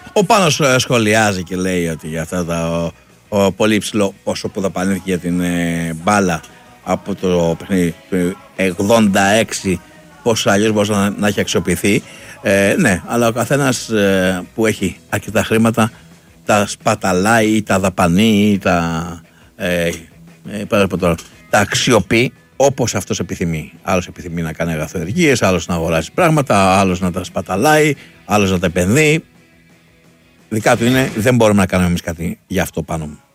Ο Πάνος σχολιάζει και λέει ότι για αυτά ο πολύ υψηλό πόσο που δαπανήθηκε για την μπάλα από το παιχνίδι του 86, πόσο αλλιώς μπορούσε να έχει αξιοποιηθεί. Ναι, αλλά ο καθένας που έχει αρκετά χρήματα τα σπαταλάει ή τα δαπανεί ή τα αξιοποιεί όπως αυτός επιθυμεί. Άλλος επιθυμεί να κάνει αγαθοεργίες, άλλος να αγοράσει πράγματα, άλλος να τα σπαταλάει, άλλος να τα επενδύει. Δικά του είναι, δεν μπορούμε να κάνουμε εμείς κάτι γι' αυτό πάνω μου.